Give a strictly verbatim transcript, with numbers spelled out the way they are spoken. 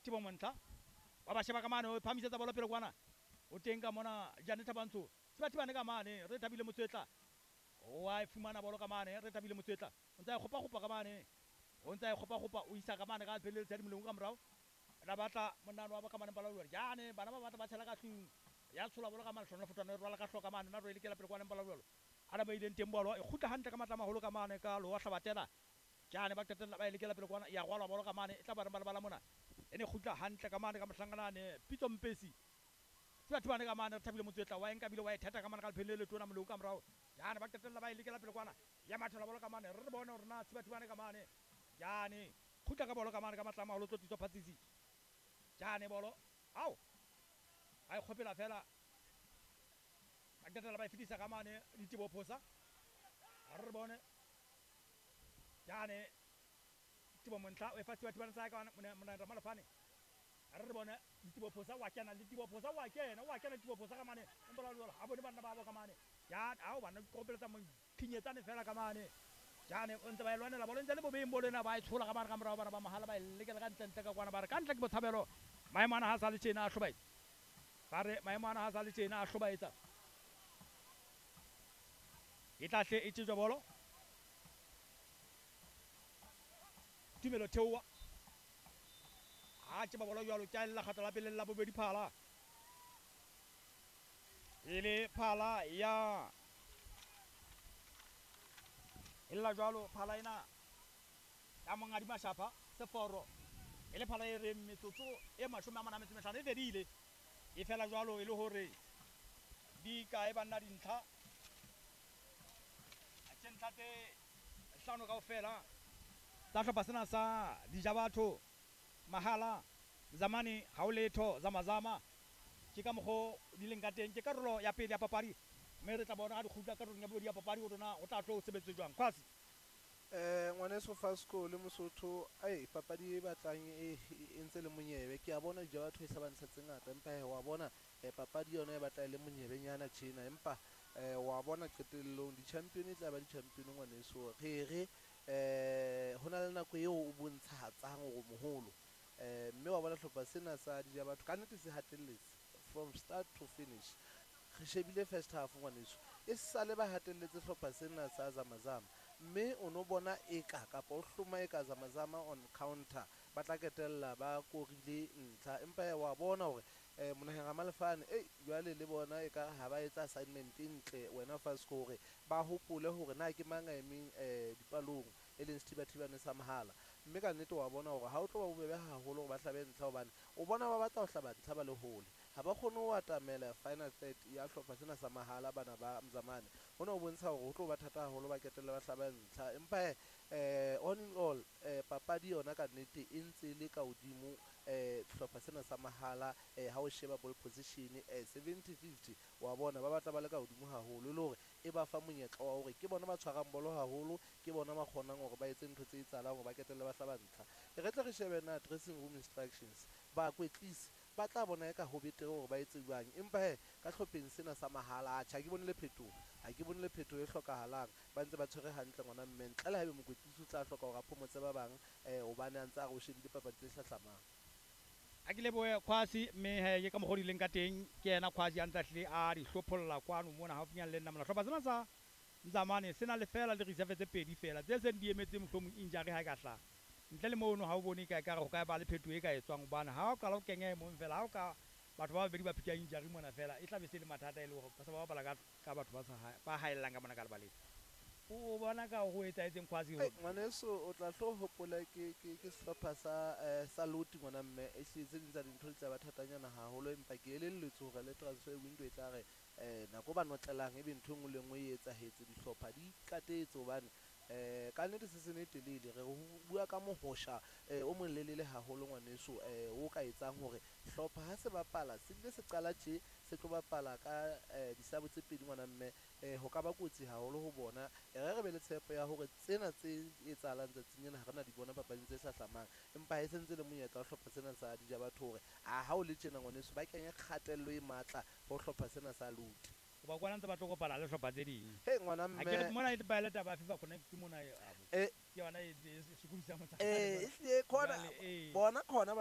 Timo Monta wa ba sheba ka mane o phamisetsa bola pele kwana o teng ka mona Janeta Bantsho Sebathibane ka mane re Thabile Motsetla o a fumana bola ka mane re Thabile Motsetla o ntse a khopa khopa ka mane o ntse a khopa khopa o isa ka mane ka phelele tsa dimolong ka morao ra batla monano wa ba ka mane balaluwa jane bana ba batla ba tshela ka hlung ya tshola bola ka mane hlona fotana rwala ka hloka mane na re lekela pele kwana balaluwa ana ba ileng teng bola e khutla hantle ka matla maholo ka mane ka lo wa hlabatela jane ba qetella ba lekela pele kwana ya rwala bola ka mane e tla ba re bala mona ene khutla hantle ka mane ka mohlangana Pitso Mpesi Sebathibane ka mane re Thabile Motsetla wa enka bile wa itheta ka mane ka phelele tona molong ka morao jane ba qetella ba lekela pele kwana ya mathela bola ka mane re bone hore na Sebathibane ka mane jane khutla ka bola ka mane ka matla maholo Tsotiso Phatsisi jane bolo au ai khopela fela ba qetella ba fitisa ka mane Ditebo Phosa re bone jane Timo Monta o fa Sebathibane sa ka mona ra malafane re bone Ditebo Phosa wa kena le Ditebo Phosa wa kena wa kena Ditebo Phosa ka mane mbola lola ha bone bana ba ba ka mane ja au bana kopela mo khinyetsane fela ka mane jane o ntse ba elwana la bola ntse le bobeng bolo ena ba e tshola ka mane ka morao bana ba mahala ba lekela ka ntle ka kwana ba re ka ntle ke Bothabelo maemo ana ha sa le tjena a hlobaetsa ba re maemo ana ha sa le tjena a hlobaetsa e tlahle e tsetswa bolo Tumelo Theowa ha tseba bolo jwalo tja lla khatla la pele la bobedi phala ele phala ya illa jwalo phala ina ya mongadi mashapa Seforo ele phala e re metsotso e mashome a mana metso mehlano e fedile e fela jwalo e le hore di ka e banna dintlha a tshentla te hlano kaofela tsa hlopha sena sa Dijabatho Mahala Zamani ha o letho Zamazama ke ka mokgo di leng ka teng ke karolo ya pele ya papadi mme re tla bona ha di khutla karolong ya bobedi ya papadi o rona o tla tlo sebetse jwang kwasi eh ngwaneso Fasco le Mosotho ai papadi e batlang e ntse le monyebe ke a bona Dijabatho e hlabane sa tsengata empa he wa bona papadi yona e batla le monyebenyana tjena empa eh wa bona qetellong di champion e tla ba di champion ngwaneso re re eh hona le nako eo o bontshatsang go moholo eh mme wa bona hlopha sena sa Dijabatho ka nnete se hatelletse from start to finish re shebile first half ngwaneso e sale ba hatelletse hlopha sena sa Zamazama mme o no bona eka kapa o hloma eka Zamazama on counter ba tla ketella ba korile ntlha empa wa bona hore eh monaheng a malefane eh jwale le bona e ka ha ba etsa assignment ntle wena Fasco hore ba hopole hore na ke manga emeng eh dipalong e leng Sethibathibane sa Mahala mme ka nnete wa bona hore ha o tlo ba bobebe haholo hore ba hlabe ntlha hobane o bona ba batla ho hlaba ntlha ba le hole ha ba kgone ho atamela final third ya hlopha sena sa Mahala bana ba Mzamani hona ho bontsha hore ho tlo ba thata haholo ba ketella ba hlaba ntlha empa eh all in all eh papadi yona ka nnete e ntse le ka hodimo eh hlopha sena sa Mahala eh ha o sheba ball position eh seventy fifty wa bona ba batla ba le ka hodimo haholo le hore e ba fa monyetla wa hore ke bona ba tshwarang bolo haholo ke bona ba kgonang hore ba etse ntho tse itsalang hore ba ketelle ba hlaba ntlha e re tle re shebe na dressing room instructions ba kwetlisi ba tla bona eka ho betere hore ba etse jwang empa he ka hlopheng sena sa Mahala a tjha ke bone le phetoho ha ke bone le phetoho e hlokahalang ba ntse ba tshwere hantle ngwana mme ntle le haebe mokwetlisi o tla hloka hore a phomotse ba bang eh hobane a ntse a re o shebile papadi tse hlahlamang a ke lebohe Kwasi mme he ke ka mokgo di leng ka teng ke yena Kwasi a ntlahle a di hlopholla kwano mona haufinyana le nna mona hlopha sena sa Mzamani sena le fela le reserve tse pedi fela tse seng di emetse mohlomong injury ha e ka hlaha ntle le mono ha o bone ka ekare ho ka ba le phetoho e ka etswang hobane ha o qala o kenya mo fela ha o ka batho ba babedi ba phika injury mona fela e tla be se le mathata e le hore ba se ba bapala ka batho ba sa ba haellang ka mona ka lebaleng o bona ka ho etsa etseng Kwasi ho ngwaneso o tla tlo hopola ke ke ke sehlopha sa Salute ngwana mme e hletse dintsa dintho di tla ba thatanyana haholo empa ke elelletswe hore le transfer window e tla re eh nako ba notlelang e be ntho engwe le engwe e etsahetse dihlopha di katetse hobane eh ka nnete se sene telele re bua ka mohosha eh o molelele haholo ngwaneso eh o ka etsang hore hlopha ha se bapala se bile se qala tje se tlo bapala ka eh disabo tse pedi ngwana mme eh ho ka ba kotsi haholo ho bona e re re be le tshepo ya hore tsena tse etsahalang tsatsing ena ha rena di bona papading tse hlahlamang empa e sentse le monyetla wa hlopha sena sa Dijabatho hore a ha o le tjena ngwaneso ba kenya kgatello e matla ho hlopha sena sa Salute ba kwana ntse ba tlo kopana le hlopha tse ding he ngwana mme a ke re mona e ba leta ba FIFA Connect mona eh ke yona e sokodisa motsa eh e khona bona khona